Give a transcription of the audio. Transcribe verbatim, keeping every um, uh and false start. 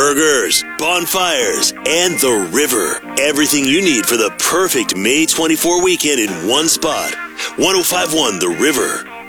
burgers, bonfires, and the river. Everything you need for the perfect May twenty-fourth weekend in one spot. ten fifty-one The River.